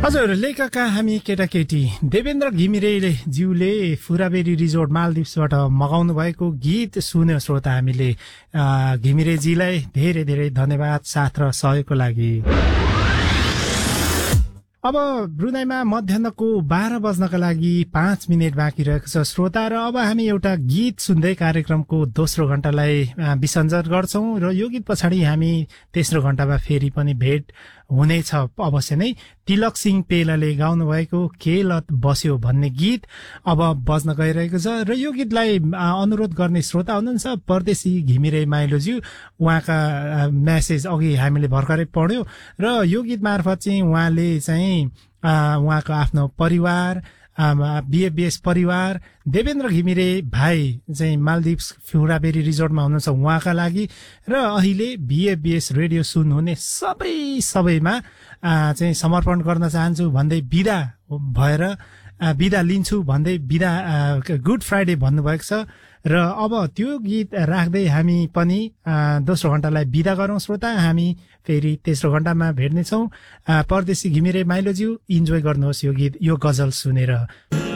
हजुर, लेखकका हामी केटाकेटी देवेन्द्र घिमिरे ज्यूले फुराबेरी रिजोर्ट मालदिप्सबाट मगाउनु भएको गीत सुन्यो श्रोता हामीले। घिमिरेजीलाई धेरै धेरै धन्यवाद साथ र सहयोगको लागि। अब ब्रुनाईमा मध्याहको 12 बज्नका लागि 5 मिनेट बाँकी रहेको छ श्रोता, र अब हामी एउटा गीत सुन्दै कार्यक्रमको दोस्रो घण्टालाई विसर्जन गर्छौं र यो गीत पछाडि हामी तेस्रो घण्टामा फेरि पनि भेट हुनेछ अवश्य नै। तिलक सिंह पेलाले गाउनु भएको के लत बस्यो भन्ने गीत अब बज्न गइरहेको छ र यो गीतलाई अनुरोध गर्ने श्रोता हुनुहुन्छ परदेशी घिमिरे माइलोज्यू। उहाँका मेसेज अघि हामीले भर्खरै पढ्यो र यो गीत मार्फत चाहिँ उहाँले चाहिँ उहाँको आफ्नो परिवार, बीएफबीएस परिवार, देवेन्द्र घिमिरे भाइ चाहिँ मालदिप्स फुराबेरी रिजोर्टमा हुनुहुन्छ उहाँका लागि र अहिले बीएफबीएस रेडियो सुन्नुहुने सबैमा चाहिँ समर्पण गर्न चाहन्छु भन्दै बिदा लिन्छु भन्दै गुड फ्राइडे भन्नुभएको छ। र अब त्यो गीत राख्दै हामी पनि दोस्रो घण्टालाई बिदा गरौँ श्रोता। हामी फेरि तेस्रो घण्टामा भेट्नेछौँ। परदेशी घिमिरे माइलोज्यू इन्जोय गर्नुहोस् यो गीत, यो गजल सुनेर।